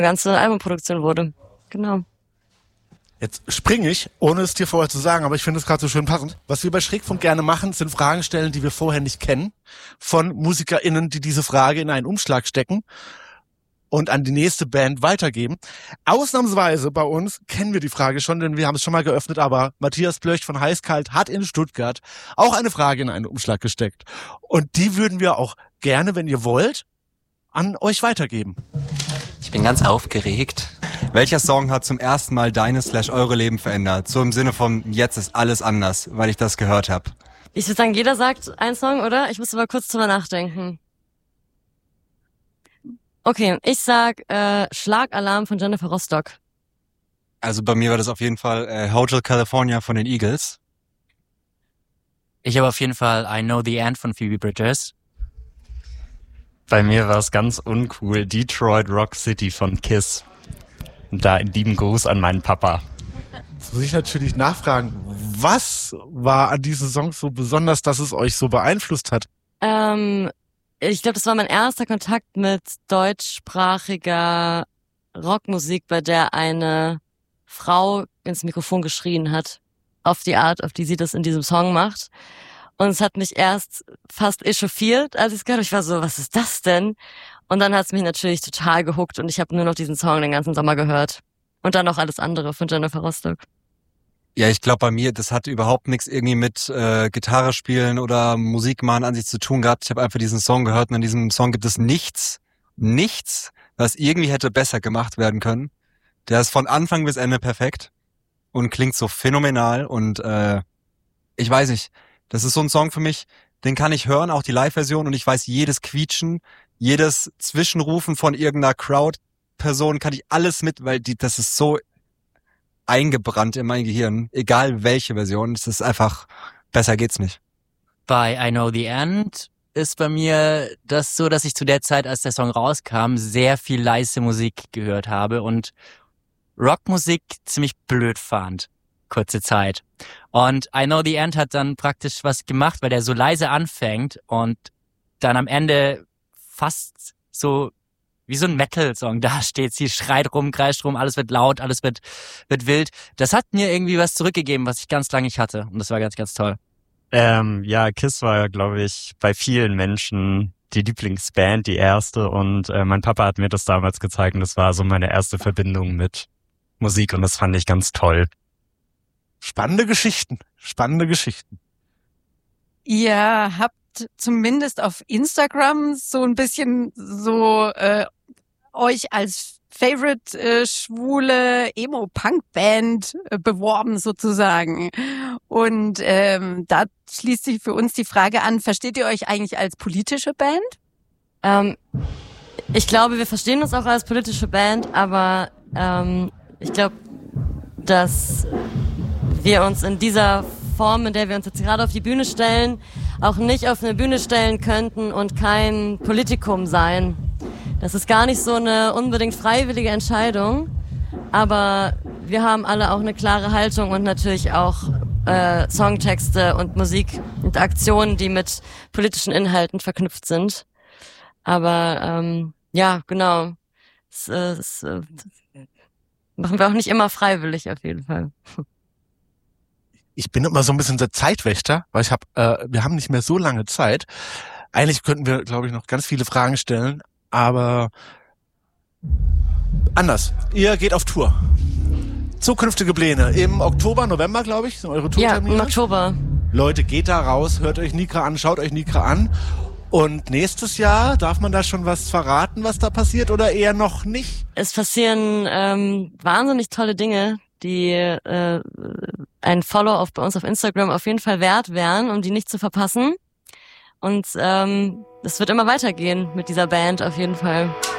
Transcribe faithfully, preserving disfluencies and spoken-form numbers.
ganze Albumproduktion wurde. Genau. Jetzt springe ich, ohne es dir vorher zu sagen, aber ich finde es gerade so schön passend. Was wir bei Schrägfunk gerne machen, sind Fragen stellen, die wir vorher nicht kennen, von MusikerInnen, die diese Frage in einen Umschlag stecken und an die nächste Band weitergeben. Ausnahmsweise bei uns kennen wir die Frage schon, denn wir haben es schon mal geöffnet, aber Matthias Blöch von Heißkalt hat in Stuttgart auch eine Frage in einen Umschlag gesteckt. Und die würden wir auch gerne, wenn ihr wollt, an euch weitergeben. Ich bin ganz aufgeregt. Welcher Song hat zum ersten Mal deine slash eure Leben verändert? So im Sinne von, jetzt ist alles anders, weil ich das gehört habe. Ich würde sagen, jeder sagt einen Song, oder? Ich muss aber kurz drüber nachdenken. Okay, ich sag äh, Schlagalarm von Jennifer Rostock. Also bei mir war das auf jeden Fall äh, Hotel California von den Eagles. Ich habe auf jeden Fall I Know the End von Phoebe Bridgers. Bei mir war es ganz uncool, Detroit Rock City von Kiss. Und da einen lieben Gruß an meinen Papa. Jetzt muss ich natürlich nachfragen, was war an diesen Songs so besonders, dass es euch so beeinflusst hat? Ähm, ich glaube, das war mein erster Kontakt mit deutschsprachiger Rockmusik, bei der eine Frau ins Mikrofon geschrien hat. Auf die Art, auf die sie das in diesem Song macht. Und es hat mich erst fast echauffiert, als ich es gehört habe. Ich war so, was ist das denn? Und dann hat es mich natürlich total gehuckt und ich habe nur noch diesen Song den ganzen Sommer gehört. Und dann noch alles andere von Jennifer Rostock. Ja, ich glaube bei mir, das hat überhaupt nichts irgendwie mit äh, Gitarre spielen oder Musik machen an sich zu tun gehabt. Ich habe einfach diesen Song gehört und in diesem Song gibt es nichts, nichts, was irgendwie hätte besser gemacht werden können. Der ist von Anfang bis Ende perfekt und klingt so phänomenal und äh, ich weiß nicht, das ist so ein Song für mich, den kann ich hören, auch die Live-Version und ich weiß jedes Quietschen, jedes Zwischenrufen von irgendeiner Crowd-Person kann ich alles mit, weil die, das ist so eingebrannt in mein Gehirn, egal welche Version, es ist einfach, besser geht's nicht. Bei I Know the End ist bei mir das so, dass ich zu der Zeit, als der Song rauskam, sehr viel leise Musik gehört habe und Rockmusik ziemlich blöd fand, kurze Zeit. Und I Know the End hat dann praktisch was gemacht, weil der so leise anfängt und dann am Ende fast so wie so ein Metal-Song da steht. Sie schreit rum, kreischt rum, alles wird laut, alles wird wird wild. Das hat mir irgendwie was zurückgegeben, was ich ganz lange nicht hatte. Und das war ganz, ganz toll. Ähm, ja, Kiss war, glaube ich, bei vielen Menschen die Lieblingsband, die erste. Und äh, mein Papa hat mir das damals gezeigt und das war so meine erste Verbindung mit Musik und das fand ich ganz toll. Spannende Geschichten, spannende Geschichten. Ihr habt zumindest auf Instagram so ein bisschen so äh, euch als Favorite äh, schwule Emo-Punk-Band äh, beworben sozusagen. Und ähm, da schließt sich für uns die Frage an, versteht ihr euch eigentlich als politische Band? Ähm, ich glaube, wir verstehen uns auch als politische Band, aber ähm, ich glaube, dass wir uns in dieser Form, in der wir uns jetzt gerade auf die Bühne stellen, auch nicht auf eine Bühne stellen könnten und kein Politikum sein. Das ist gar nicht so eine unbedingt freiwillige Entscheidung, aber wir haben alle auch eine klare Haltung und natürlich auch äh, Songtexte und Musik und Aktionen, die mit politischen Inhalten verknüpft sind. Aber ähm, ja, genau, das, äh, das äh, machen wir auch nicht immer freiwillig auf jeden Fall. Ich bin immer so ein bisschen der Zeitwächter, weil ich habe, äh, wir haben nicht mehr so lange Zeit. Eigentlich könnten wir, glaube ich, noch ganz viele Fragen stellen, aber anders. Ihr geht auf Tour. Zukünftige Pläne. Im Oktober, November, glaube ich, sind eure Tourtermine. Ja, im Oktober. Leute, geht da raus, hört euch Nikra an, schaut euch Nikra an. Und nächstes Jahr, darf man da schon was verraten, was da passiert, oder eher noch nicht? Es passieren ähm, wahnsinnig tolle Dinge, die äh, ein Follow auf bei uns auf Instagram auf jeden Fall wert wären, um die nicht zu verpassen. Und ähm, es wird immer weitergehen mit dieser Band auf jeden Fall.